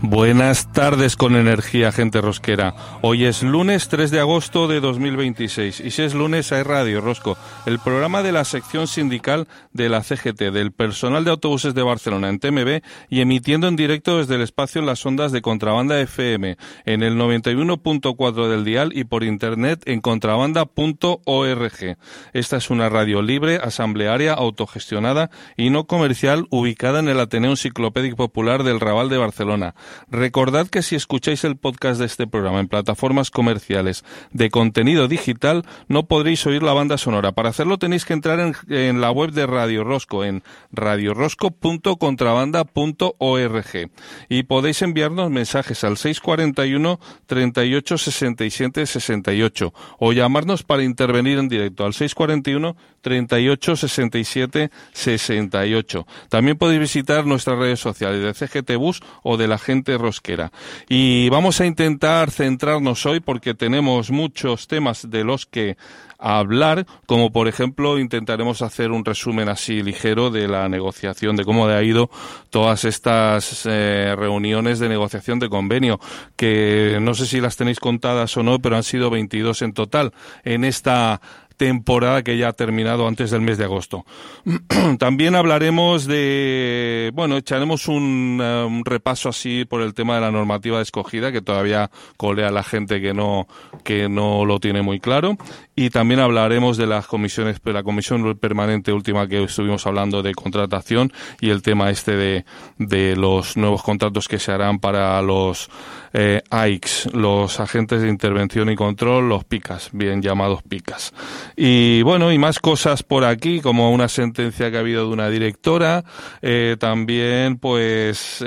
Buenas tardes con energía, gente rosquera. Hoy es lunes 3 de agosto de 2026 y si es lunes hay Radio Rosco, el programa de la sección sindical de la CGT, del personal de autobuses de Barcelona en TMB y emitiendo en directo desde el espacio en las ondas de Contrabanda FM en el 91.4 del dial y por internet en contrabanda.org. Esta es una radio libre, asamblearia, autogestionada y no comercial ubicada en el Ateneo Enciclopédico Popular del Raval de Barcelona. Recordad que si escucháis el podcast de este programa en plataformas comerciales de contenido digital, no podréis oír la banda sonora. Para hacerlo tenéis que entrar en la web de Radio Rosco, en radiorosco.contrabanda.org y podéis enviarnos mensajes al 641 38 67 68 o llamarnos para intervenir en directo al 641 38 67 68. También podéis visitar nuestras redes sociales de CGT Bus o de la gente rosquera. Y vamos a intentar centrarnos hoy porque tenemos muchos temas de los que hablar, como por ejemplo intentaremos hacer un resumen así ligero de la negociación, de cómo ha ido todas estas reuniones de negociación de convenio, que no sé si las tenéis contadas o no, pero han sido 22 en total en esta temporada que ya ha terminado antes del mes de agosto. También hablaremos de, echaremos un repaso así por el tema de la normativa escogida, que todavía colea a la gente que no lo tiene muy claro, y también hablaremos de las comisiones, la comisión permanente última que estuvimos hablando de contratación y el tema de los nuevos contratos que se harán para los AICs, los agentes de intervención y control, los PICAs, bien llamados PICAs. Y y más cosas por aquí, como una sentencia que ha habido de una directora, también pues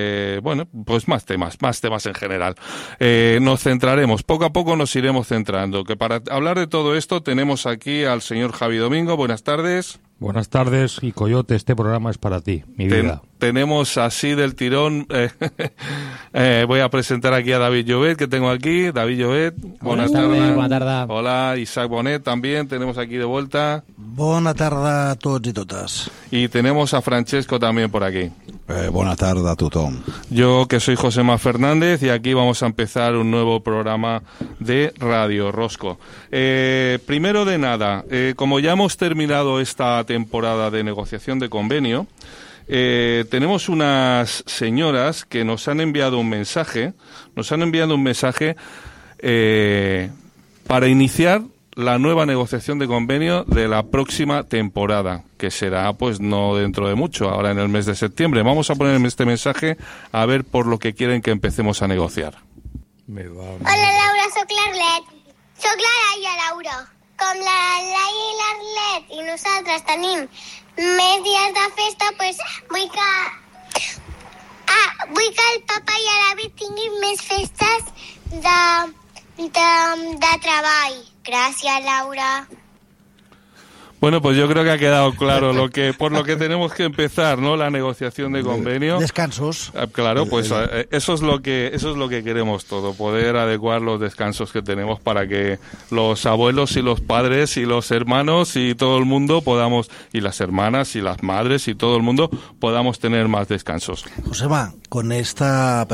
más temas en general. Nos centraremos, poco a poco nos iremos centrando, que para hablar de todo esto tenemos aquí al señor Javi Domingo. Buenas tardes. Buenas tardes, y Coyote, este programa es para ti, mi vida. Tenemos así del tirón, voy a presentar aquí a David Llobet, que tengo aquí. David Llobet, buenas tardes. Buenas tardes. Hola, Isaac Bonet también, tenemos aquí de vuelta. Buenas tardes a tots i totes. Y tenemos a Francesco también por aquí. Buenas tardes a tothom. Yo, que soy Josema Fernández, y aquí vamos a empezar un nuevo programa de Radio Rosco. Primero de nada, como ya hemos terminado esta temporada de negociación de convenio, tenemos unas señoras que nos han enviado un mensaje, para iniciar la nueva negociación de convenio de la próxima temporada, que será pues no dentro de mucho, ahora en el mes de septiembre. Vamos a poner este mensaje a ver por lo que quieren que empecemos a negociar. Hola Laura, soc l'Arlet. Soc la Laia, Laura. Com la Laia i l'Arlet i nosaltres tenim més dies de festa, pues vull que el papa i el David tinguin més festes de treball. Gràcies, Laura. Bueno, pues yo creo que ha quedado claro por lo que tenemos que empezar, ¿no? La negociación de convenio. Descansos. Claro, pues eso es lo que queremos todo, poder adecuar los descansos que tenemos para que los abuelos y los padres y los hermanos y todo el mundo podamos, y las hermanas y las madres y todo el mundo podamos tener más descansos. Josema, con esta